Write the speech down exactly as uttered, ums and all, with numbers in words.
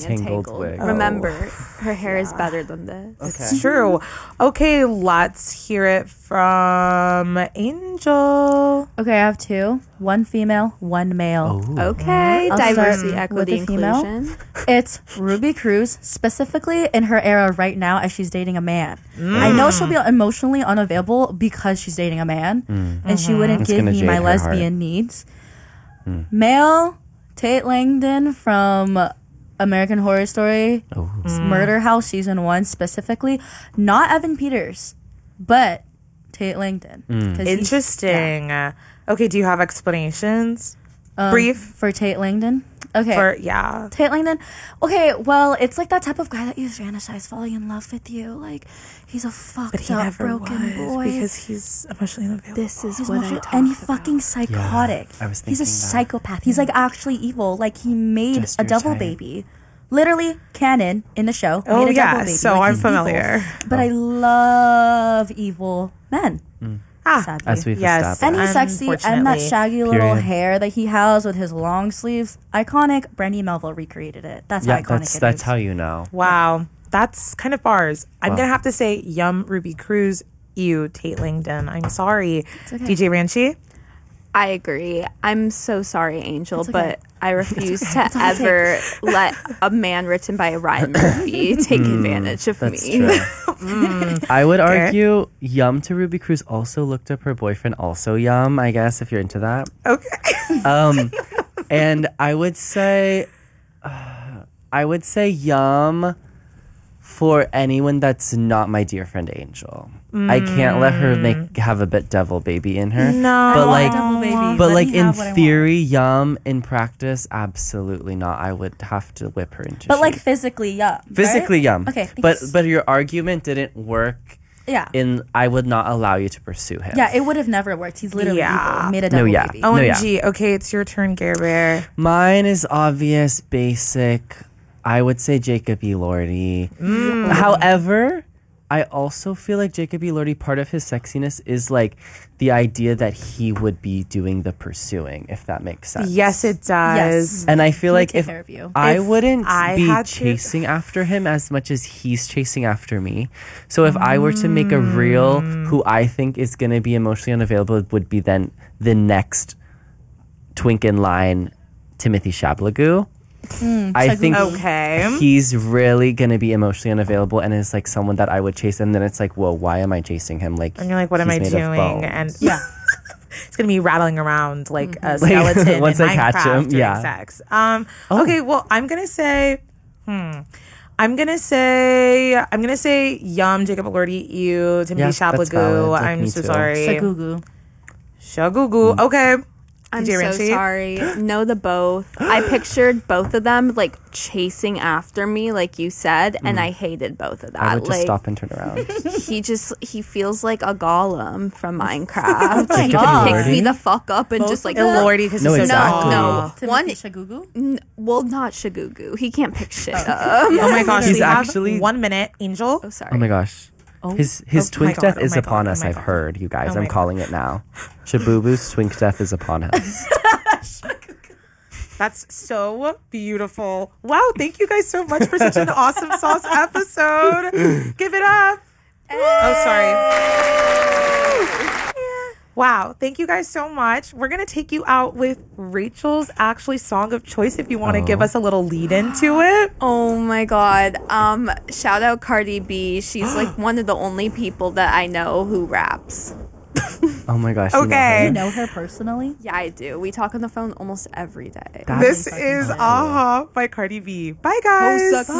entangled, entangled. wig. Remember, Oh. her hair Yeah. is better than this. Okay. It's true. Okay, let's hear it from Angel. Okay, I have two. One female, one male. Ooh. Okay, I'll diversity, start equity, with the female. inclusion. It's Ruby Cruz, specifically in her era right now as she's dating a man. I know she'll be emotionally unavailable because she's dating a man, and she wouldn't It's give gonna me jade my her lesbian needs. Male, Tate Langdon from American Horror Story, Ooh. Murder House season one specifically. Not Evan Peters, but Tate Langdon. 'Cause he's- Interesting. Okay, do you have explanations? um, Brief for Tate Langdon. Okay. for yeah. Tate Langdon. Okay, well, it's like that type of guy that you fantasize falling in love with you. Like, he's a fucked But he up, never broken was boy. because he's emotionally unavailable. This is He's what I emotional- talked and he's about. fucking psychotic. I was He's a thinking that. psychopath. He's like actually evil. Like he made Just a your devil type. baby. Literally canon in the show. Oh, made a yeah, devil baby. so Like, I'm he's evil. familiar. But I love evil men. Ah, Sadly. As we've yes. And established. he's sexy, and that Unfortunately. shaggy little Period. hair that he has with his long sleeves, iconic. Brandy Melville recreated it. That's Yeah, how iconic that's it that's is. how you know. Wow, that's kind of bars. I'm Wow. gonna have to say, yum, Ruby Cruz, ew, Tate Langdon. I'm sorry, okay. D J Ranchi. I agree. I'm so sorry, Angel, It's okay. but I refuse to ever let a man written by Ryan Murphy take advantage of That's me. true. I would Okay. argue Yum to Ruby Cruz also looked up her boyfriend, also Yum, I guess, if you're into that. Okay. Um, and I would say, uh, I would say Yum for anyone that's not my dear friend Angel. I can't let her make have a bit devil baby in her. No. but I want a like, devil baby. but Let like me in have what I want. theory, Yum in practice, absolutely not. I would have to whip her into. But like shape. physically, yeah. physically, right? Yum. Okay, but thanks. but your argument didn't work. Yeah. In I would not allow you to pursue him. Yeah, it would have never worked. He's literally Yeah. evil. Made a No, devil yeah. baby. Oh, O No, M yeah. G. Okay, it's your turn, Care Bear. Mine is obvious, basic. I would say Jacob Elordi. However, I also feel like Jacob Elordi, part of his sexiness is like the idea that he would be doing the pursuing, if that makes sense. Yes, it does. Yes. And I feel He would like take if care of you. I If wouldn't I be had to- chasing after him as much as he's chasing after me. So if I were to make a reel Mm. who I think is going to be emotionally unavailable, would be then the next twink in line, Timothy Shablagoo. I think Okay. he's really going to be emotionally unavailable and is like someone that I would chase. And then it's like, whoa, why am I chasing him? Like, And you're like, what am I he's made of doing? bone. And Yeah. it's gonna be rattling around like a Like, skeleton once in I catch Minecraft him, during yeah. sex. Um. Oh. Okay. Well, I'm gonna say. Hmm. I'm gonna say. I'm gonna say. Yum. Jacob Elordi. You. Timothy Yeah, that's valid. Shablagoo. Like, I'm me so too. sorry. Shagugu. Shagugu. Okay. I'm D J so Ranchi? sorry. No, the both. I pictured both of them like chasing after me, like you said, and I hated both of that. I would just like stop and turn around. he just he feels like a golem from Minecraft. my he God. can pick me Elordi? the fuck up and Both just like Elordi because No, he's so exactly. tall. No, one. Timothy Shagugu. N- well, not Shagugu. He can't pick shit up. Oh my gosh. He's we have actually- one minute. Angel. Oh, sorry. Oh my gosh. His his Oh my twink God, death oh is my upon God, oh us, my I've God. heard, you guys. Oh I'm my calling it now. Shabubu's twink death is upon us. That's so beautiful. Wow, thank you guys so much for such an awesome sauce episode. Give it up. Oh, sorry. Wow, thank you guys so much. We're going to take you out with Rachel's actually song of choice if you want to Oh. give us a little lead into it. Oh my god. Um shout out Cardi B. She's like one of the only people that I know who raps. Oh my gosh. you know Okay. her. You know her personally? Yeah, I do. We talk on the phone almost every day. That This is is fucking Aha by Cardi B. Bye, guys. Oh, suck